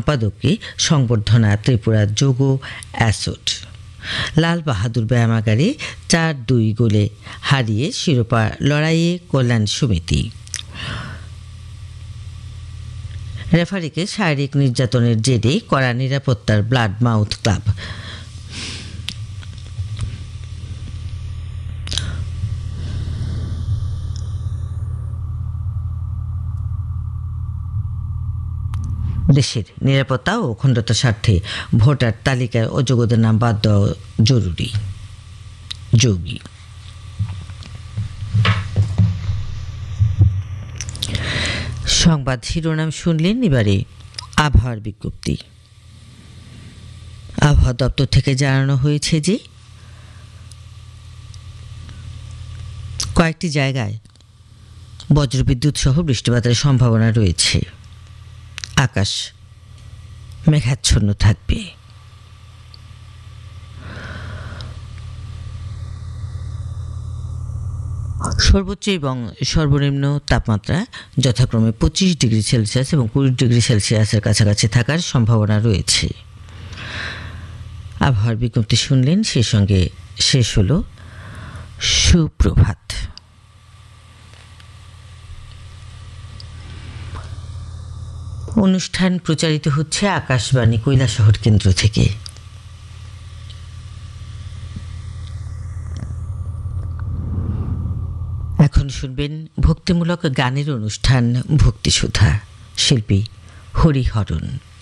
সম্পাদককে সংবর্ধনা ত্রিপুরা যোগ অ্যাসোট। লাল বাহাদুর ব্যায়ামাগারে 4-2 গোলে হারিয়ে শিরোপা লড়াইয়ে কল্যাণ সমিতি। রেফারিকে শারীরিক নির্যাতনের জেরে কড়া নিরাপত্তার ব্লাড মাউথ ক্লাব। দেশের নিরাপত্তা ও অখণ্ডতার স্বার্থে ভোটার তালিকায় অযোগ্যদের নাম বাদ দেওয়া জরুরি। যোগী। সংবাদ শিরোনাম শুনলেন, এবারে আবহাওয়ার বিজ্ঞপ্তি। আবহাওয়া দপ্তর থেকে জানানো হয়েছে যে কয়েকটি জায়গায় বজ্রবিদ্যুৎ সহ বৃষ্টিপাতের সম্ভাবনা রয়েছে। আকাশ মেঘাচ্ছন্ন থাকবে। সর্বোচ্চ এবং সর্বনিম্ন তাপমাত্রা যথাক্রমে 25 ডিগ্রি সেলসিয়াস এবং 20 ডিগ্রি সেলসিয়াসের কাছাকাছি থাকার সম্ভাবনা রয়েছে। আবহাওয়ার বিজ্ঞপ্তি শুনলেন, সেই সঙ্গে শেষ হলো সুপ্রভাত। অনুষ্ঠান প্রচারিত হচ্ছে আকাশবাণী কৈলাসহর কেন্দ্র থেকে। এখন শুনবেন ভক্তিমূলক গানের অনুষ্ঠান ভক্তিসুধা, শিল্পী হরিহরণ।